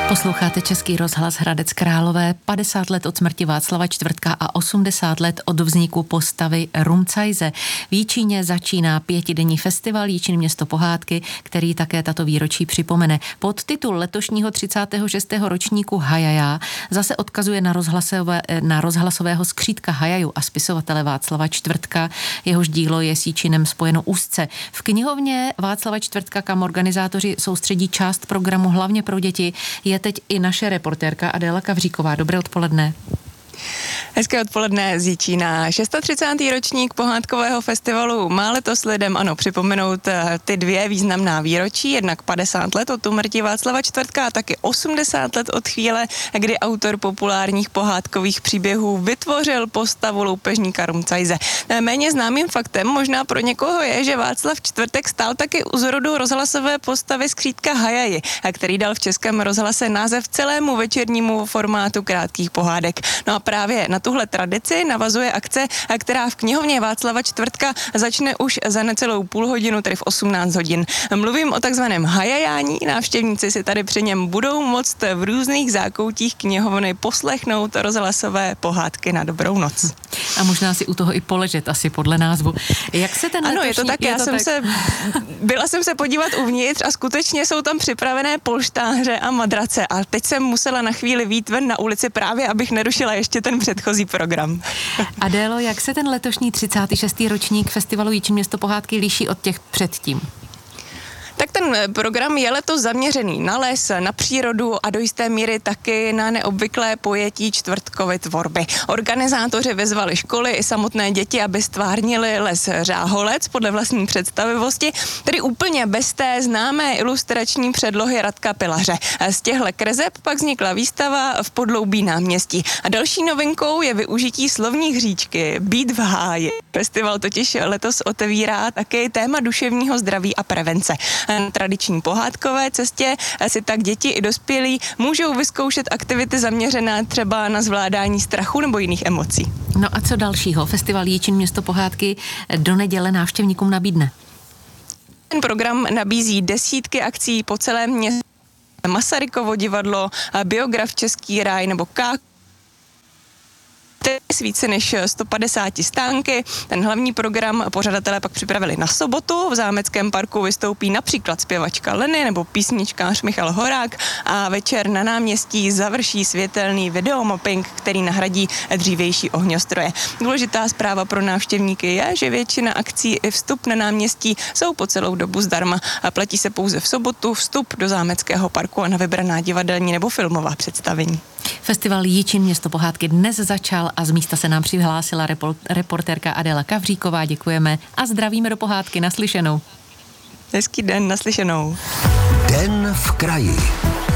Posloucháte Český rozhlas Hradec Králové, 50 let od smrti Václava Čtvrtka a 80 let od vzniku postavy Rumcajze. V Jičíně začíná 5denní festival Jičín město pohádky, který také tato výročí připomene. Podtitul letošního 36. ročníku Hajaja zase odkazuje na rozhlasového skřítka Hajaju a spisovatele Václava Čtvrtka. Jehož dílo je s Jičínem spojeno úzce. V knihovně Václava Čtvrtka, kam organizátoři soustředí část programu hlavně pro děti, je teď i naše reportérka Adéla Kavříková. Dobré odpoledne. Hezké odpoledne z Jičína. 36. ročník pohádkového festivalu má letos lidem připomenout ty dvě významná výročí, jednak 50 let od úmrtí Václava Čtvrtka a taky 80 let od chvíle, kdy autor populárních pohádkových příběhů vytvořil postavu loupežníka Rumcajze. Méně známým faktem možná pro někoho je, že Václav Čtvrtek stál taky u zrodu rozhlasové postavy skřítka Hajaji, který dal v Českém rozhlase název celému večernímu formátu krátkých pohádek. No a právě na tuhle tradici navazuje akce, která v knihovně Václava Čtvrtka začne už za necelou půl hodinu, tedy v 18 hodin. Mluvím o takzvaném hajajání. Návštěvníci si tady při něm budou moct v různých zákoutích knihovny poslechnout rozhlasové pohádky na dobrou noc. A možná si u toho i poležet, asi podle názvu. Jak se ten Ano, je to tak. Byla jsem se podívat uvnitř a skutečně jsou tam připravené polštáře a madrace. A teď jsem musela na chvíli vyjít ven na ulici právě, abych nerušila ještě ten předchozí program. Adélo, jak se ten letošní 36. ročník festivalu Jičín město pohádky liší od těch předtím? Tak ten program je letos zaměřený na les, na přírodu a do jisté míry taky na neobvyklé pojetí Čtvrtkovy tvorby. Organizátoři vyzvali školy i samotné děti, aby stvárnili les Řáholec podle vlastní představivosti, tedy úplně bez té známé ilustrační předlohy Radka Pilaře. Z těchto kreseb pak vznikla výstava v podloubí náměstí. A další novinkou je využití slovní hříčky Být v háji. Festival totiž letos otevírá také téma duševního zdraví a prevence. Na tradiční pohádkové cestě si tak děti i dospělí můžou vyzkoušet aktivity zaměřené třeba na zvládání strachu nebo jiných emocí. No a co dalšího Festival Jičín město pohádky do neděle návštěvníkům nabídne? Ten program nabízí desítky akcí po celém městě. Masarykovo divadlo, Biograf Český ráj nebo s více než 150 stánky. Ten hlavní program pořadatelé pak připravili na sobotu. V Zámeckém parku vystoupí například zpěvačka Leny nebo písničkář Michal Horák a večer na náměstí završí světelný videomapping, který nahradí dřívější ohňostroje. Důležitá zpráva pro návštěvníky je, že většina akcí i vstup na náměstí jsou po celou dobu zdarma a platí se pouze v sobotu vstup do Zámeckého parku a na vybraná divadelní nebo filmová představení. Festival Jičín město pohádky dnes začal a z místa se nám přihlásila reportérka Adéla Kavříková. Děkujeme a zdravíme do pohádky. Naslyšenou. Hezký den, naslyšenou. Den v kraji.